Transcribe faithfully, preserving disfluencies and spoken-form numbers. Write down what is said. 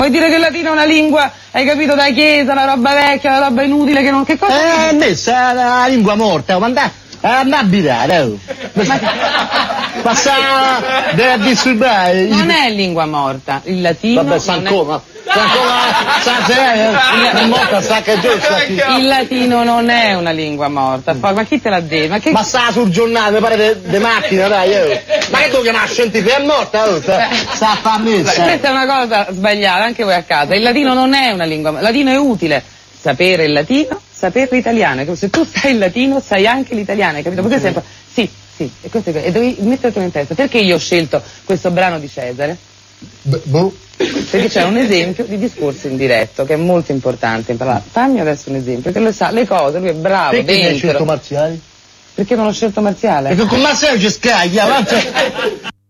Puoi dire che il latino è una lingua, hai capito, da chiesa, una roba vecchia, una roba inutile che non... Che cosa? Eh, messa è una lingua morta, ma andà, andà a abitare, oh. Ma sa, deve disturbare. Non è lingua morta, il latino... Vabbè, sa ancora. Sa è morta, sa che è giusto. Il latino non è una lingua morta, ma chi te l'ha detto? Ma, che... ma sta sul giornale, pare di macchina, dai, oh. Ma che tu chiami scientifica? È morta, oh. Sta a fa messa. Questa è una cosa sbagliata, anche voi a casa. Il latino non è una lingua, il latino è utile. Sapere il latino, sapere l'italiano. Se tu sai il latino, sai anche l'italiano, hai capito? Perché sempre... Sì, sì, e, questo è... e devi mettertelo in testa. Perché io ho scelto questo brano di Cesare? Boh. Perché c'è un esempio di discorso indiretto che è molto importante. Fammi adesso un esempio, che lo sa, le cose, lui è bravo, perché dentro. hai scelto Marziali? Perché non ho scelto Marziale? Perché con Marziali ci scaglia,